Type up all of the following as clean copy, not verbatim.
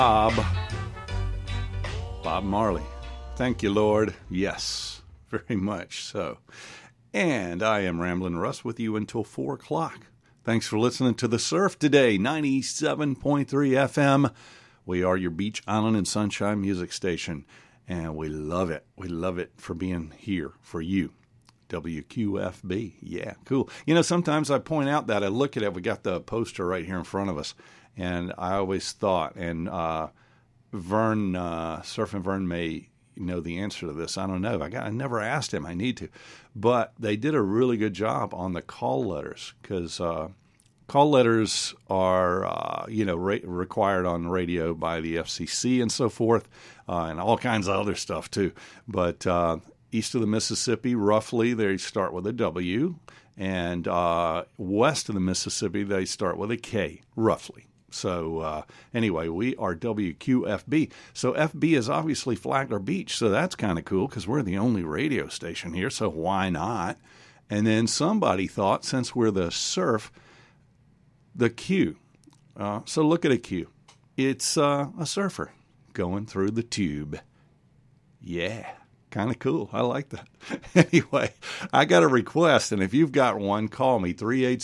Bob Marley. Thank you, Lord. Yes, very much so. And I am Ramblin' Russ with you until 4 o'clock. Thanks for listening to The Surf today, 97.3 FM. We are your beach, island, and sunshine music station, and we love it. We love it for being here for you. WQFB. Yeah, cool. You know, sometimes I point out that I look at it. We got the poster right here in front of us, and I always thought, and Vern, Surfing Vern may know the answer to this. I don't know. I never asked him. I need to. But they did a really good job on the call letters, because call letters are, required on radio by the FCC and so forth, and all kinds of other stuff too. But east of the Mississippi, roughly, they start with a W, and west of the Mississippi, they start with a K, roughly. So anyway, we are WQFB. So FB is obviously Flagler Beach, so that's kind of cool because we're the only radio station here, so why not? And then somebody thought, since we're the Surf, the Q. So look at a Q. It's a surfer going through the tube. Yeah. Kind of cool. I like that. Anyway, I got a request, and if you've got one, call me,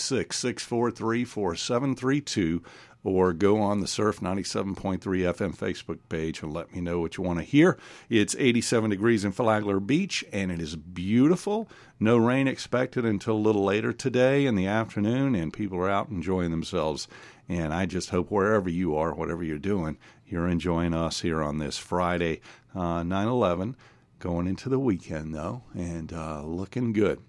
386-643-4732, or go on the Surf 97.3 FM Facebook page and let me know what you want to hear. It's 87 degrees in Flagler Beach, and it is beautiful. No rain expected until a little later today in the afternoon, and people are out enjoying themselves. And I just hope wherever you are, whatever you're doing, you're enjoying us here on this Friday, 9/11. Going into the weekend, though, and looking good.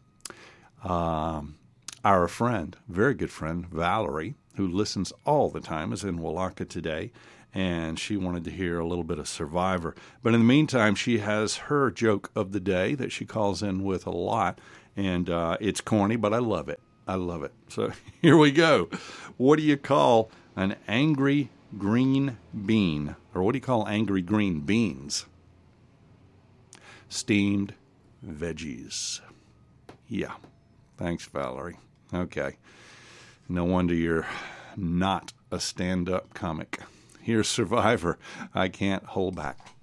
Our friend, very good friend, Valerie, who listens all the time, is in Willaca today, and she wanted to hear a little bit of Survivor. But in the meantime, she has her joke of the day that she calls in with a lot, and it's corny, but I love it. I love it. So here we go. What do you call an angry green bean? Or what do you call angry green beans? Steamed veggies. Yeah. Thanks, Valerie. Okay. No wonder you're not a stand-up comic. Here's Survivor. I can't hold back.